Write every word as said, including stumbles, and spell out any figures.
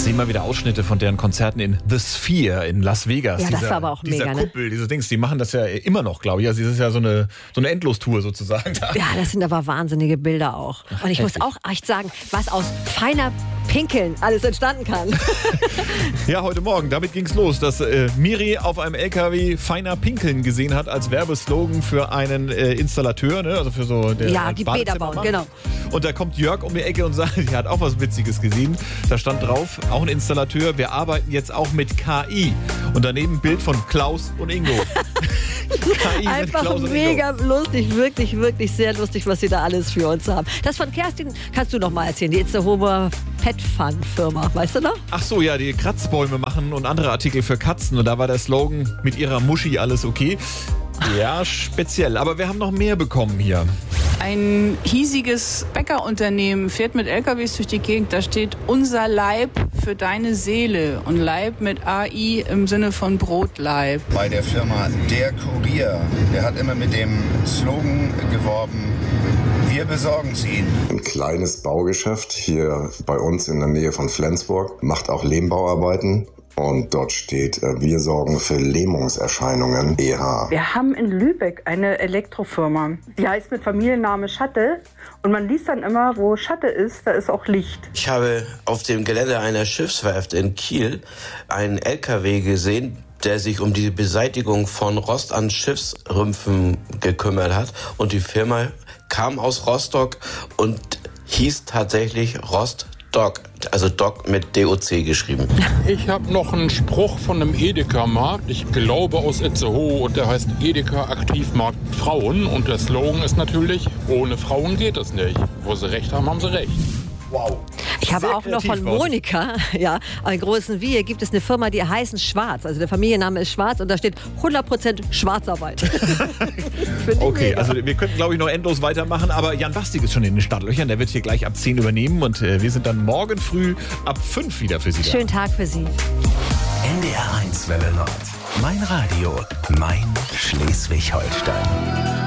sehe mal wieder Ausschnitte von deren Konzerten in The Sphere in Las Vegas. Ja, das dieser, war aber auch dieser mega, Kuppel, ne? Diese Dings, die machen das ja immer noch, glaube ich. Also das ist ja so eine, so eine Endlostour sozusagen. Ja, das sind aber wahnsinnige Bilder auch. Und ich Heftig. muss auch echt sagen, was aus feiner Pinkeln alles entstanden kann. Ja, heute Morgen, damit ging's los, dass äh, Miri auf einem L K W feiner Pinkeln gesehen hat als Werbeslogan für einen äh, Installateur, ne? Also für so der Ja, die Bäder bauen, genau. Und da kommt Jörg um die Ecke und sagt, er hat auch was Witziges gesehen. Da stand drauf, auch ein Installateur, wir arbeiten jetzt auch mit K I. Und daneben ein Bild von Klaus und Ingo. K I mit Einfach Klaus und mega Ingo. lustig, wirklich, wirklich sehr lustig, was sie da alles für uns haben. Das von Kerstin kannst du noch mal erzählen, die Itzehoer Pet Fun Firma, weißt du noch? Ach so, ja, die Kratzbäume machen und andere Artikel für Katzen. Und da war der Slogan, mit ihrer Muschi alles okay. Ja, speziell. Aber wir haben noch mehr bekommen hier. Ein hiesiges Bäckerunternehmen fährt mit L K Ws durch die Gegend. Da steht unser Leib für deine Seele. Und Leib mit A I im Sinne von Brotleib. Bei der Firma Der Kurier, der hat immer mit dem Slogan geworben, wir besorgen sie Ihnen. Ein kleines Baugeschäft hier bei uns in der Nähe von Flensburg, macht auch Lehmbauarbeiten. Und dort steht, wir sorgen für Lähmungserscheinungen, E H. Wir haben in Lübeck eine Elektrofirma. Die heißt mit Familienname Schatte. Und man liest dann immer, wo Schatte ist, da ist auch Licht. Ich habe auf dem Gelände einer Schiffswerft in Kiel einen L K W gesehen, der sich um die Beseitigung von Rost an Schiffsrümpfen gekümmert hat. Und die Firma kam aus Rostock und hieß tatsächlich Rostock. Also Doc mit D O C geschrieben. Ich habe noch einen Spruch von einem Edeka-Markt, ich glaube aus Itzehoe, und der heißt Edeka Aktivmarkt Frauen. Und der Slogan ist natürlich, ohne Frauen geht es nicht. Wo sie recht haben, haben sie recht. Wow. Ich habe Sehr auch noch von kreativ raus. Monika, ja, in Großen Wiehe gibt es eine Firma, die heißen Schwarz. Also der Familienname ist Schwarz und da steht hundert Prozent Schwarzarbeit. Okay, also wir könnten, glaube ich, noch endlos weitermachen, aber Jan Bastig ist schon in den Startlöchern, der wird hier gleich ab zehn übernehmen und äh, wir sind dann morgen früh ab fünf wieder für Sie da. Schönen Tag für Sie. N D R eins Welle Nord. Mein Radio, mein Schleswig-Holstein.